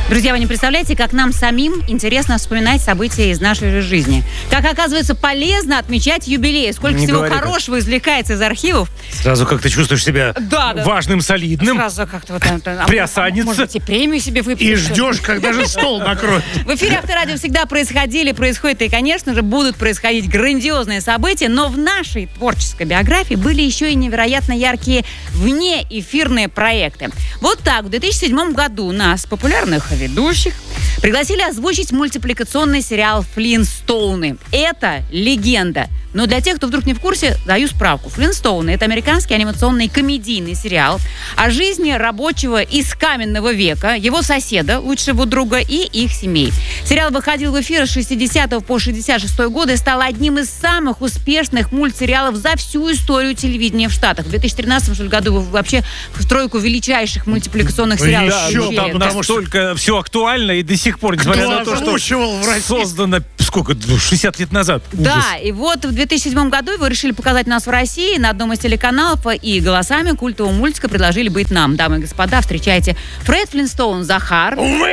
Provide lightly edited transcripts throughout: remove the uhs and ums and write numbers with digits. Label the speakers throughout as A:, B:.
A: Друзья, вы не представляете, как нам самим интересно вспоминать события из нашей же жизни. Как, оказывается, полезно отмечать юбилеи. Сколько всего хорошего извлекается из архивов.
B: Сразу как ты чувствуешь себя важным, солидным.
A: Сразу как-то
B: приосаниться.
A: Можете премию себе выпить.
B: И ждешь, когда же стол накроют.
A: В эфире Авторадио всегда происходили, происходят и, конечно же, будут происходить грандиозные события. Но в нашей творческой биографии были еще и невероятно яркие внеэфирные проекты. Вот так, в 2007 году нас, популярных ведущих, пригласили озвучить мультипликационный сериал «Флинстоуны». Это легенда. Но для тех, кто вдруг не в курсе, даю справку. «Флинстоуны» — это американский анимационный комедийный сериал о жизни рабочего из каменного века, его соседа, лучшего друга и их семей. Сериал выходил в эфир с 60 по 66 годы и стал одним из самых успешных мультсериалов за всю историю телевидения в Штатах. В 2013 году вообще в тройку величайших мультипликационных сериалов.
B: Еще там настолько все актуально и до сих пор, несмотря на то, что создано, 60 лет назад.
A: Да, и вот в 2007 году его решили показать нас в России на одном из телеканалов, и голосами культового мультика предложили быть нам. Дамы и господа, встречайте Фред Флинстоун, Захар.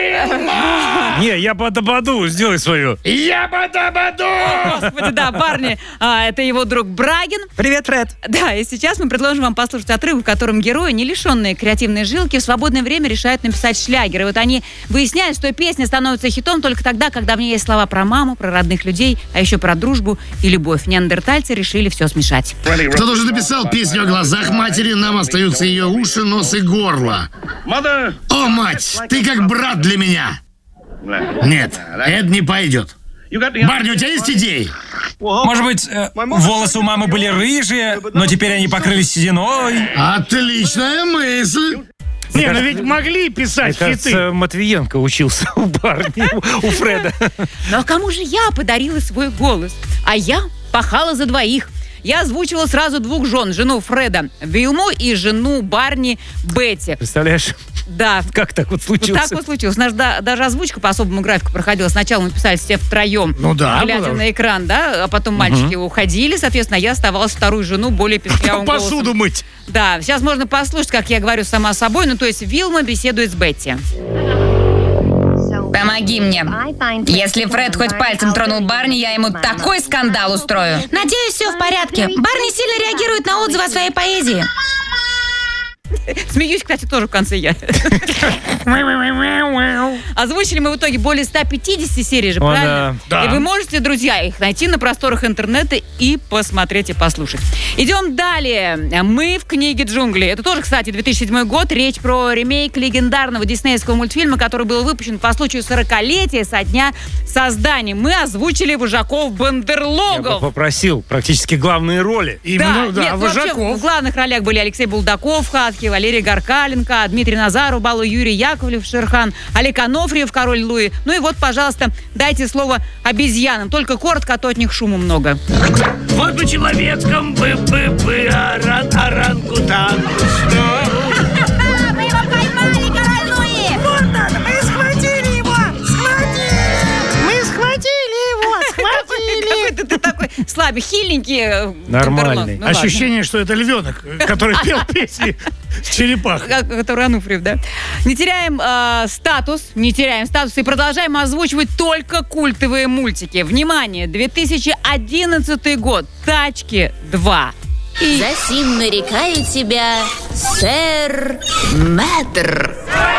B: Не, я бада-баду, сделай свою. Я бада-баду!
A: Господи, да, парни, это его друг Брагин.
C: Привет, Фред.
A: Да, и сейчас мы предложим вам послушать отрывок, в котором герои, не лишенные креативной жилки, в свободное время решают написать шлягер. И вот они выясняют, что песня становится хитом только тогда, когда в ней есть слова про маму, про родных людей, а еще про дружбу и любовь. Неандертальцы решили все смешать.
D: Кто-то уже написал песню о глазах матери, нам остаются ее уши, нос и горло. О, мать, ты как брат для меня. Нет, это не пойдет. Барни, у тебя есть идеи?
C: Может быть, волосы у мамы были рыжие, но теперь они покрылись сединой?
D: Отличная мысль.
B: Не, ну ведь могли писать хиты. Кажется, Матвиенко учился у Барни, у Фреда.
A: Но кому же я подарила свой голос? А я пахала за двоих. Я озвучивала сразу двух жен. Жену Фреда Вилму и жену Барни Бетти.
B: Представляешь?
A: Да.
B: Как так вот случилось?
A: Вот так вот случилось. У нас даже озвучка по особому графику проходила. Сначала мы писали все втроем, глядя на экран, да, а потом мальчики уходили, соответственно, я оставалась вторую жену более песклявым голосом.
B: Посуду мыть.
A: Да, сейчас можно послушать, как я говорю сама собой, ну то есть Вилма беседует с Бетти.
E: Помоги мне. Если Фред хоть пальцем тронул Барни, я ему такой скандал устрою.
F: Надеюсь, все в порядке. Барни сильно реагирует на отзывы о своей поэзии.
A: Смеюсь, кстати, тоже в конце я. Озвучили мы в итоге более 150 серий же, правильно?
B: Да.
A: И вы можете, друзья, их найти на просторах интернета и посмотреть, и послушать. Идем далее. Мы в книге джунглей. Это тоже, кстати, 2007 год. Речь про ремейк легендарного диснеевского мультфильма, который был выпущен по случаю 40-летия со дня создания. Мы озвучили вожаков-бандерлогов.
B: Я бы попросил практически главные роли.
A: Именно, да, вожаков. В главных ролях были Алексей Булдаков, Хатки, Валерий Гаркаленко, Дмитрий Назаров, Балу, Юрий Яковлев, Шерхан, Олег Анофриев, Король Луи. Ну и вот, пожалуйста, дайте слово обезьянам. Только коротко, а то от них шума много.
G: Вот бы человеком бы орангутан.
F: Мы его поймали, Король Луи!
H: Вот надо, мы схватили его!
A: Какой-то ты такой слабый, хиленький.
B: Нормальный.
A: Ну,
B: ощущение, что это львенок, который пел песни с черепахой.
A: Который Ануфриев, да. Не теряем статус и продолжаем озвучивать только культовые мультики. Внимание, 2011 год. «Тачки 2».
F: Засим нарекаю тебя, сэр Мэтр.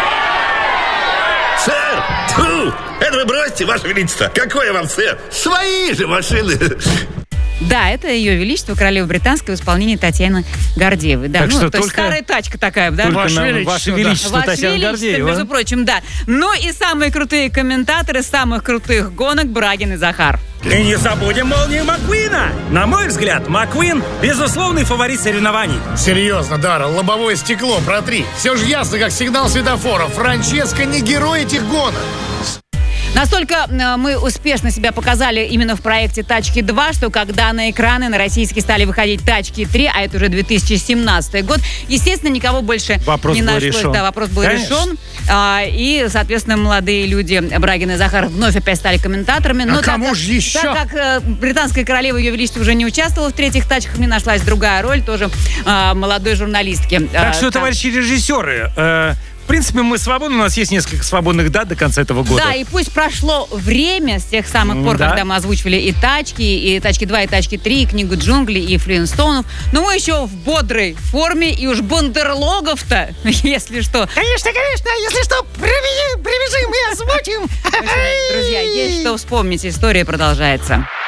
G: Сэр! Тьфу! Это вы бросьте, Ваше Величество! Какое вам, сэр? Свои же машины!
A: Да, это Ее Величество, королева британская в исполнении Татьяны Гордеевой. Да,
B: так
A: ну,
B: что
A: то есть старая тачка такая, да?
B: Ваше Величество, Татьяна Гордеева.
A: Между прочим, да. Ну и самые крутые комментаторы самых крутых гонок Брагин и Захар.
C: И не забудем молнию Маккуина. На мой взгляд, Маккуин – безусловный фаворит соревнований.
D: Серьезно, Дара, лобовое стекло протри. Все же ясно, как сигнал светофора. Франческо не герой этих гонок.
A: Настолько мы успешно себя показали именно в проекте «Тачки 2», что когда на экраны на российские стали выходить «Тачки 3», а это уже 2017 год, естественно, никого больше не нашлось. Да, вопрос был решен. И, соответственно, молодые люди Брагин и Захар вновь опять стали комментаторами. Но
B: кому же еще?
A: Так как британская королева Ее Величество уже не участвовала в третьих «Тачках», мне нашлась другая роль, тоже молодой журналистки.
B: Так что, товарищи режиссеры, В принципе, мы свободны, у нас есть несколько свободных дат до конца этого года.
A: Да, и пусть прошло время с тех самых пор, когда мы озвучивали и «Тачки 2», и «Тачки 3», и «Книгу джунглей», и «Флинстонов», но мы еще в бодрой форме, и уж бандерлогов-то, если что.
H: Конечно, если что, привяжем и озвучим.
A: Друзья, есть что вспомнить, история продолжается.